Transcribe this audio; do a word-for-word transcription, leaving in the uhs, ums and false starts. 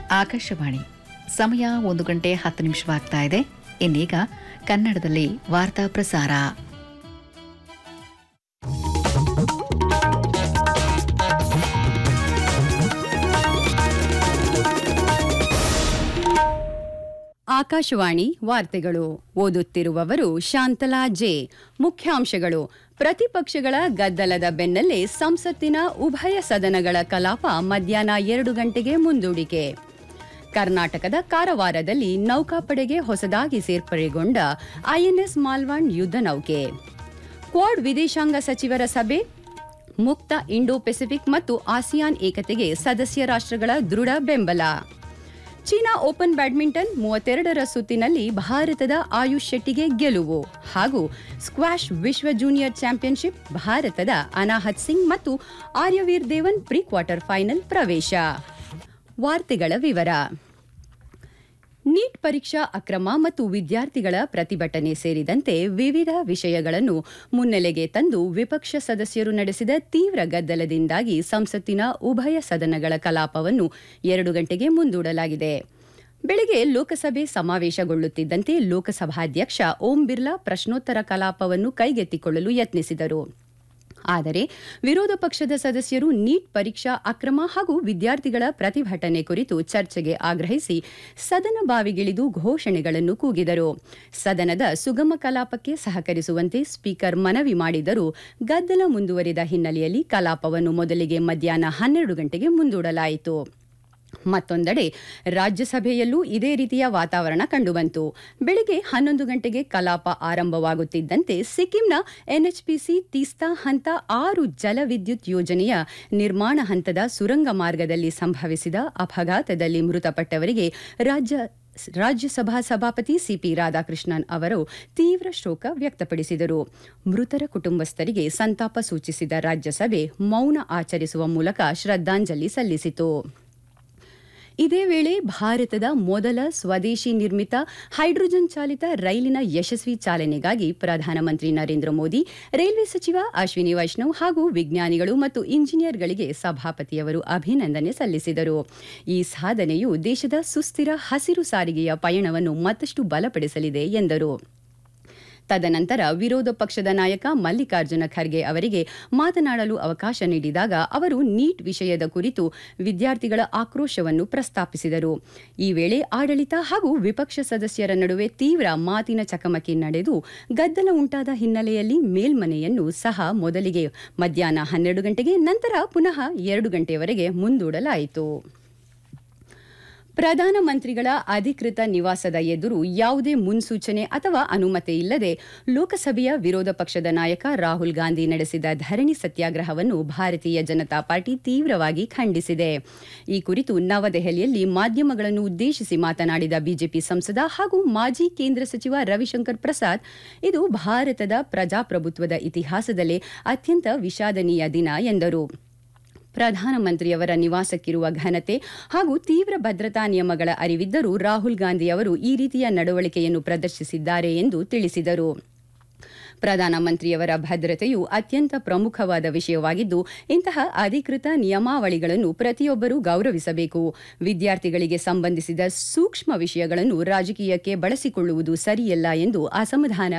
ಆಕಾಶವಾಣಿ ಸಮಯ ಒಂದು ಗಂಟೆ ಹತ್ತು ನಿಮಿಷವಾಗ್ತಾ ಇದೆ. ಇನ್ನೀಗ ಕನ್ನಡದಲ್ಲಿ ವಾರ್ತಾ ಪ್ರಸಾರ. ಆಕಾಶವಾಣಿ ವಾರ್ತೆಗಳು ಓದುತ್ತಿರುವವರು ಶಾಂತಲಾ ಜೆ. ಮುಖ್ಯಾಂಶಗಳು: ಪ್ರತಿಪಕ್ಷಗಳ ಗದ್ದಲದ ಬೆನ್ನಲ್ಲೇ ಸಂಸತ್ತಿನ ಉಭಯ ಸದನಗಳ ಕಲಾಪ ಮಧ್ಯಾಹ್ನ ಎರಡು ಗಂಟೆಗೆ ಮುಂದೂಡಿಕೆ. ಕರ್ನಾಟಕದ ಕಾರವಾರದಲ್ಲಿ ನೌಕಾಪಡೆಗೆ ಹೊಸದಾಗಿ ಸೇರ್ಪಡೆಗೊಂಡ ಐಎನ್ಎಸ್ ಮಾಲ್ವಾಂಡ್ ಯುದ್ಧ ನೌಕೆ. ಕ್ವಾಡ್ ವಿದೇಶಾಂಗ ಸಚಿವರ ಸಭೆ. ಮುಕ್ತ ಇಂಡೋ ಪೆಸಿಫಿಕ್ ಮತ್ತು ಆಸಿಯಾನ್ ಏಕತೆಗೆ ಸದಸ್ಯ ರಾಷ್ಟ್ರಗಳ ದೃಢ ಬೆಂಬಲ. ಚೀನಾ ಓಪನ್ ಬ್ಯಾಡ್ಮಿಂಟನ್ ಮೂವತ್ತೆರಡರ ಸುತ್ತಿನಲ್ಲಿ ಭಾರತದ ಆಯುಷ್ ಶೆಟ್ಟಿಗೆ ಗೆಲುವು. ಹಾಗೂ ಸ್ಕ್ವಾಷ್ ವಿಶ್ವ ಜೂನಿಯರ್ ಚಾಂಪಿಯನ್ಶಿಪ್ ಭಾರತದ ಅನಾಹತ್ ಸಿಂಗ್ ಮತ್ತು Aryaveer Devan pre quarter final ಪ್ರವೇಶ. ವಾರ್ತೆಗಳ ವಿವರ. ನೀಟ್ ಪರೀಕ್ಷಾ ಅಕ್ರಮ ಮತ್ತು ವಿದ್ಯಾರ್ಥಿಗಳ ಪ್ರತಿಭಟನೆ ಸೇರಿದಂತೆ ವಿವಿಧ ವಿಷಯಗಳನ್ನು ಮುನ್ನೆಲೆಗೆ ತಂದು ವಿಪಕ್ಷ ಸದಸ್ಯರು ನಡೆಸಿದ ತೀವ್ರ ಗದ್ದಲದಿಂದಾಗಿ ಸಂಸತ್ತಿನ ಉಭಯ ಸದನಗಳ ಕಲಾಪವನ್ನು ಎರಡು ಗಂಟೆಗೆ ಮುಂದೂಡಲಾಗಿದೆ. ಬೆಳಗ್ಗೆ ಲೋಕಸಭೆ ಸಮಾವೇಶಗೊಳ್ಳುತ್ತಿದ್ದಂತೆ ಲೋಕಸಭಾಧ್ಯಕ್ಷ ಓಂ ಬಿರ್ಲಾ ಪ್ರಶ್ನೋತ್ತರ ಕಲಾಪವನ್ನು ಕೈಗೆತ್ತಿಕೊಳ್ಳಲು ಯತ್ನಿಸಿದರು. ಆದರೆ ವಿರೋಧ ಪಕ್ಷದ ಸದಸ್ಯರು ನೀಟ್ ಪರೀಕ್ಷಾ ಅಕ್ರಮ ಹಾಗೂ ವಿದ್ಯಾರ್ಥಿಗಳ ಪ್ರತಿಭಟನೆ ಕುರಿತು ಚರ್ಚೆಗೆ ಆಗ್ರಹಿಸಿ ಸದನ ಬಾವಿಗಿಳಿದು ಘೋಷಣೆಗಳನ್ನು ಕೂಗಿದರು. ಸದನದ ಸುಗಮ ಕಲಾಪಕ್ಕೆ ಸಹಕರಿಸುವಂತೆ ಸ್ಪೀಕರ್ ಮನವಿ ಮಾಡಿದರೂ ಗದ್ದಲ ಮುಂದುವರಿದ ಹಿನ್ನೆಲೆಯಲ್ಲಿ ಕಲಾಪವನ್ನು ಮೊದಲಿಗೆ ಮಧ್ಯಾಹ್ನ ಹನ್ನೆರಡು ಗಂಟೆಗೆ ಮುಂದೂಡಲಾಯಿತು. ಮತ್ತೊಂದೆಡೆ ರಾಜ್ಯಸಭೆಯಲ್ಲೂ ಇದೇ ರೀತಿಯ ವಾತಾವರಣ ಕಂಡುಬಂತು. ಬೆಳಗ್ಗೆ ಹನ್ನೊಂದು ಗಂಟೆಗೆ ಕಲಾಪ ಆರಂಭವಾಗುತ್ತಿದ್ದಂತೆ ಸಿಕ್ಕಿಂನ ಎನ್ಎಚ್ಪಿಸಿ ತೀಸ್ತಾ ಹಂತ ಆರು ಜಲವಿದ್ಯುತ್ ಯೋಜನೆಯ ನಿರ್ಮಾಣ ಹಂತದ ಸುರಂಗ ಮಾರ್ಗದಲ್ಲಿ ಸಂಭವಿಸಿದ ಅಪಘಾತದಲ್ಲಿ ಮೃತಪಟ್ಟವರಿಗೆ ರಾಜ್ಯ ರಾಜ್ಯಸಭಾ ಸಭಾಪತಿ ಸಿಪಿ ರಾಧಾಕೃಷ್ಣನ್ ಅವರು ತೀವ್ರ ಶೋಕ ವ್ಯಕ್ತಪಡಿಸಿದರು. ಮೃತರ ಕುಟುಂಬಸ್ಥರಿಗೆ ಸಂತಾಪ ಸೂಚಿಸಿದ ರಾಜ್ಯಸಭೆ ಮೌನ ಆಚರಿಸುವ ಮೂಲಕ ಶ್ರದ್ಧಾಂಜಲಿ ಸಲ್ಲಿಸಿತು. ಇದೇ ವೇಳೆ ಭಾರತದ ಮೊದಲ ಸ್ವದೇಶಿ ನಿರ್ಮಿತ ಹೈಡ್ರೋಜನ್ ಚಾಲಿತ ರೈಲಿನ ಯಶಸ್ವಿ ಚಾಲನೆಗಾಗಿ ಪ್ರಧಾನಮಂತ್ರಿ ನರೇಂದ್ರ ಮೋದಿ, ರೈಲ್ವೆ ಸಚಿವ ಅಶ್ವಿನಿ ವೈಷ್ಣವ್ ಹಾಗೂ ವಿಜ್ಞಾನಿಗಳು ಮತ್ತು ಇಂಜಿನಿಯರ್ಗಳಿಗೆ ಸಭಾಪತಿಯವರು ಅಭಿನಂದನೆ ಸಲ್ಲಿಸಿದರು. ಈ ಸಾಧನೆಯು ದೇಶದ ಸುಸ್ಥಿರ ಹಸಿರು ಸಾರಿಗೆಯ ಪಯಣವನ್ನು ಮತ್ತಷ್ಟು ಬಲಪಡಿಸಲಿದೆ ಎಂದರು. ತದನಂತರ ವಿರೋಧ ಪಕ್ಷದ ನಾಯಕ ಮಲ್ಲಿಕಾರ್ಜುನ ಖರ್ಗೆ ಅವರಿಗೆ ಮಾತನಾಡಲು ಅವಕಾಶ ನೀಡಿದಾಗ ಅವರು ನೀಟ್ ವಿಷಯದ ಕುರಿತು ವಿದ್ಯಾರ್ಥಿಗಳ ಆಕ್ರೋಶವನ್ನು ಪ್ರಸ್ತಾಪಿಸಿದರು. ಈ ವೇಳೆ ಆಡಳಿತ ಹಾಗೂ ವಿಪಕ್ಷ ಸದಸ್ಯರ ನಡುವೆ ತೀವ್ರ ಮಾತಿನ ಚಕಮಕಿ ನಡೆದು ಗದ್ದಲ ಉಂಟಾದ ಹಿನ್ನೆಲೆಯಲ್ಲಿ ಮೇಲ್ಮನೆಯನ್ನು ಸಹ ಮೊದಲಿಗೆ ಮಧ್ಯಾಹ್ನ ಹನ್ನೆರಡು ಗಂಟೆಗೆ ನಂತರ ಪುನಃ ಎರಡು ಗಂಟೆಯವರೆಗೆ ಮುಂದೂಡಲಾಯಿತು. ಪ್ರಧಾನಮಂತ್ರಿಗಳ ಅಧಿಕೃತ ನಿವಾಸದ ಎದುರು ಯಾವುದೇ ಮುನ್ಸೂಚನೆ ಅಥವಾ ಅನುಮತಿ ಇಲ್ಲದೆ ಲೋಕಸಭೆಯ ವಿರೋಧ ಪಕ್ಷದ ನಾಯಕ ರಾಹುಲ್ ಗಾಂಧಿ ನಡೆಸಿದ ಧರಣಿ ಸತ್ಯಾಗ್ರಹವನ್ನು ಭಾರತೀಯ ಜನತಾ ಪಾರ್ಟಿ ತೀವ್ರವಾಗಿ ಖಂಡಿಸಿದೆ. ಈ ಕುರಿತು ನವದೆಹಲಿಯಲ್ಲಿ ಮಾಧ್ಯಮಗಳನ್ನು ಉದ್ದೇಶಿಸಿ ಮಾತನಾಡಿದ ಬಿಜೆಪಿ ಸಂಸದ ಹಾಗೂ ಮಾಜಿ ಕೇಂದ್ರ ಸಚಿವ ರವಿಶಂಕರ್ ಪ್ರಸಾದ್, ಇದು ಭಾರತದ ಪ್ರಜಾಪ್ರಭುತ್ವದ ಇತಿಹಾಸದಲ್ಲೇ ಅತ್ಯಂತ ವಿಷಾದನೀಯ ದಿನ ಎಂದರು. ಪ್ರಧಾನಮಂತ್ರಿಯವರ ನಿವಾಸಕ್ಕಿರುವ ಘನತೆ ಹಾಗೂ ತೀವ್ರ ಭದ್ರತಾ ನಿಯಮಗಳ ಅರಿವಿದ್ದರೂ ರಾಹುಲ್ ಗಾಂಧಿ ಅವರು ಈ ರೀತಿಯ ನಡವಳಿಕೆಯನ್ನು ಪ್ರದರ್ಶಿಸಿದ್ದಾರೆ ಎಂದು ತಿಳಿಸಿದರು. ಪ್ರಧಾನಮಂತ್ರಿಯವರ ಭದ್ರತೆಯು ಅತ್ಯಂತ ಪ್ರಮುಖವಾದ ವಿಷಯವಾಗಿದ್ದು ಇಂತಹ ಅಧಿಕೃತ ನಿಯಮಾವಳಿಗಳನ್ನು ಪ್ರತಿಯೊಬ್ಬರೂ ಗೌರವಿಸಬೇಕು. ವಿದ್ಯಾರ್ಥಿಗಳಿಗೆ ಸಂಬಂಧಿಸಿದ ಸೂಕ್ಷ್ಮ ವಿಷಯಗಳನ್ನು ರಾಜಕೀಯಕ್ಕೆ ಬಳಸಿಕೊಳ್ಳುವುದು ಸರಿಯಲ್ಲ ಎಂದು ಅಸಮಾಧಾನ